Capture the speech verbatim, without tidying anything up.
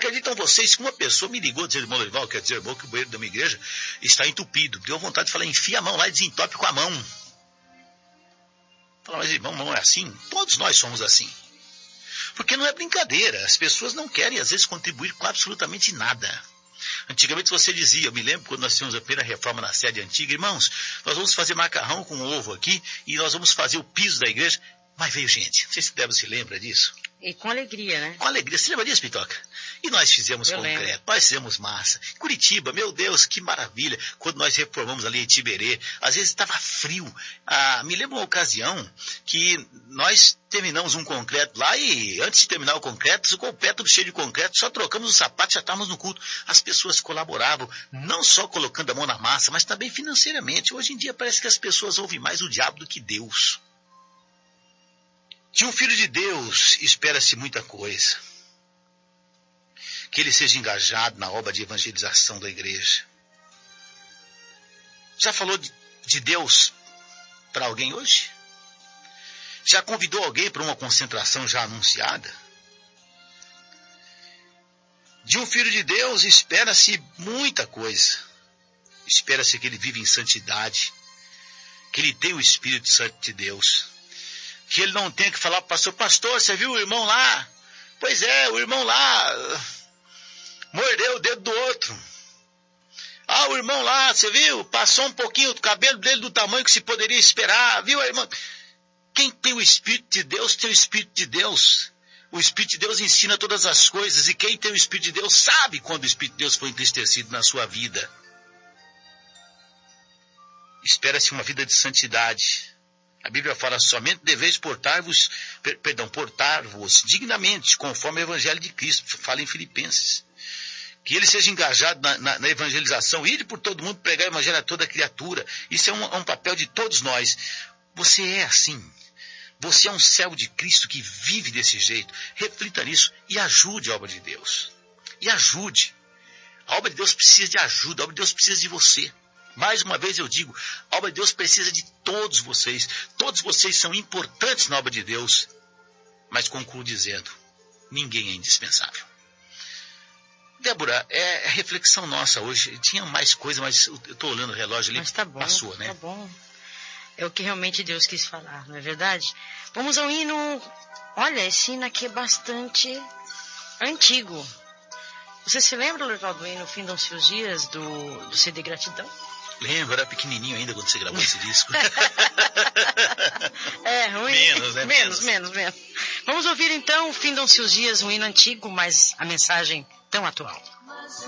Acreditam vocês que uma pessoa me ligou dizendo, irmão Lorival, quer dizer, irmão, que o banheiro da minha igreja está entupido. Deu vontade de falar, enfia a mão lá e desentope com a mão. Fala, mas irmão, não é assim? Todos nós somos assim. Porque não é brincadeira. As pessoas não querem, às vezes, contribuir com absolutamente nada. Antigamente você dizia, eu me lembro quando nós tínhamos a primeira reforma na sede antiga, irmãos, nós vamos fazer macarrão com ovo aqui e nós vamos fazer o piso da igreja. Mas veio gente, não sei se o Débora se lembra disso. E com alegria, né? Com alegria, você lembra disso, Pitoca? E nós fizemos eu concreto, lembro. nós fizemos massa. Curitiba, meu Deus, que maravilha. Quando nós reformamos ali em Tiberê, às vezes estava frio. Ah, me lembro uma ocasião que nós terminamos um concreto lá e antes de terminar o concreto, ficou o pé tudo cheio de concreto, só trocamos os sapatos e já estávamos no culto. As pessoas colaboravam, não só colocando a mão na massa, mas também financeiramente. Hoje em dia parece que as pessoas ouvem mais o diabo do que Deus. De um filho de Deus espera-se muita coisa. Que ele seja engajado na obra de evangelização da igreja. Já falou de, de Deus para alguém hoje? Já convidou alguém para uma concentração já anunciada? De um filho de Deus espera-se muita coisa. Espera-se que ele viva em santidade, que ele tenha o Espírito Santo de Deus. Que ele não tenha que falar para o pastor, pastor, você viu o irmão lá? Pois é, o irmão lá mordeu o dedo do outro. Ah, o irmão lá, você viu? Passou um pouquinho o cabelo dele do tamanho que se poderia esperar, viu, irmão? Quem tem o Espírito de Deus, tem o Espírito de Deus. O Espírito de Deus ensina todas as coisas, e quem tem o Espírito de Deus sabe quando o Espírito de Deus foi entristecido na sua vida. Espera-se uma vida de santidade. A Bíblia fala, somente deveis portar-vos, per, perdão, portar-vos dignamente, conforme o Evangelho de Cristo, fala em Filipenses. Que ele seja engajado na, na, na evangelização, ir por todo mundo, pregar o Evangelho a toda criatura. Isso é um, é um papel de todos nós. Você é assim. Você é um servo de Cristo que vive desse jeito. Reflita nisso e ajude a obra de Deus. E ajude. A obra de Deus precisa de ajuda, a obra de Deus precisa de você. Mais uma vez eu digo, a obra de Deus precisa de todos vocês. Todos vocês são importantes na obra de Deus. Mas concluo dizendo, ninguém é indispensável. Débora, é a reflexão nossa hoje. Tinha mais coisa, mas eu estou olhando o relógio ali, mas tá bom, passou, né? Tá bom. É o que realmente Deus quis falar, não é verdade? Vamos ao hino. Olha, esse hino aqui é bastante antigo. Você se lembra, Lorival, do hino Findam-se os Dias, do, do C D Gratidão? Lembro, era pequenininho ainda quando você gravou esse disco. É, ruim. Menos, né? Menos, menos, menos. Vamos ouvir então Findam-se os Dias, um hino antigo, mas a mensagem tão atual.